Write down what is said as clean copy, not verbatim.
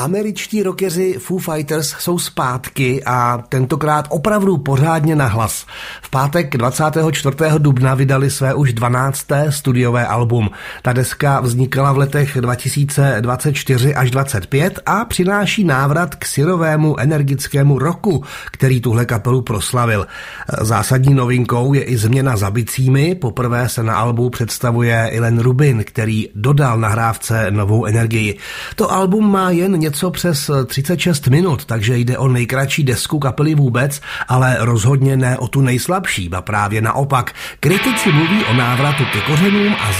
Američtí rockeři Foo Fighters jsou zpátky a tentokrát opravdu pořádně nahlas. V pátek 24. dubna vydali své už 12. studiové album. Ta deska vznikala v letech 2024 až 2025 a přináší návrat k syrovému energickému rocku, který tuhle kapelu proslavil. Zásadní novinkou je i změna za bicími. Poprvé se na albu představuje Ilan Rubin, který dodal nahrávce novou energii. To album má jen něco přes 36 minut, takže jde o nejkratší desku kapely vůbec, ale rozhodně ne o tu nejslabší, a právě naopak. Kritici mluví o návratu ke kořenům a